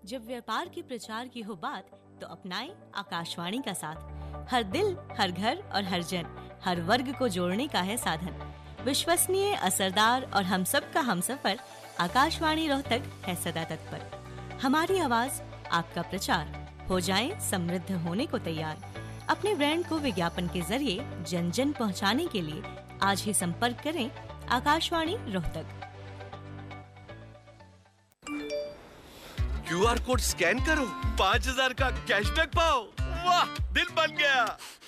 जब व्यापार के प्रचार की हो बात तो अपनाएं आकाशवाणी का साथ। हर दिल, हर घर और हर जन, हर वर्ग को जोड़ने का है साधन। विश्वसनीय, असरदार और हम सब का हमसफर आकाशवाणी रोहतक है सदा तत्पर। हमारी आवाज, आपका प्रचार, हो जाएं समृद्ध होने को तैयार। अपने ब्रांड को विज्ञापन के जरिए जन जन पहुंचाने के लिए आज ही संपर्क करें Akashvani Rohtak. QR code scan करो, 5000 का कैशबैक पाओ। वाह, दिल बन गया।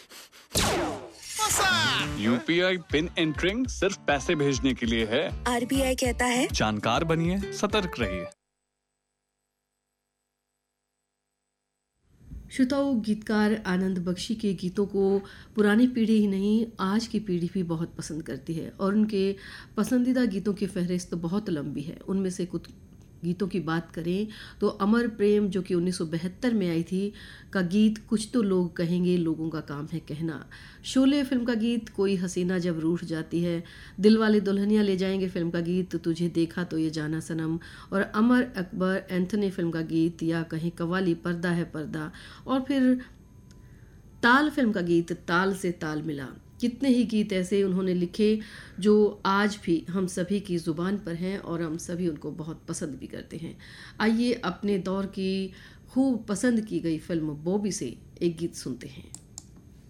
UPI पिन एंटरिंग सिर्फ पैसे भेजने के लिए है। RBI कहता है जानकार बनिए, सतर्क रहिए। श्रोताओं, गीतकार आनंद बख्शी के गीतों को पुरानी पीढ़ी ही नहीं, आज की पीढ़ी भी बहुत पसंद करती है और उनके पसंदीदा गीतों की फहरिस्त बहुत लंबी है। उनमें से कुछ गीतों की बात करें तो अमर प्रेम, जो कि 1972 में आई थी, का गीत कुछ तो लोग कहेंगे, लोगों का काम है कहना। शोले फिल्म का गीत कोई हसीना जब रूठ जाती है। दिलवाले दुल्हनिया ले जाएंगे फिल्म का गीत तुझे देखा तो ये जाना सनम। और अमर अकबर एंथनी फिल्म का गीत या कहीं कवाली पर्दा है पर्दा। और फिर ताल फिल्म का गीत ताल से ताल मिला। कितने ही गीत ऐसे उन्होंने लिखे जो आज भी हम सभी की ज़ुबान पर हैं और हम सभी उनको बहुत पसंद भी करते हैं। आइए अपने दौर की खूब पसंद की गई फिल्म बॉबी से एक गीत सुनते हैं।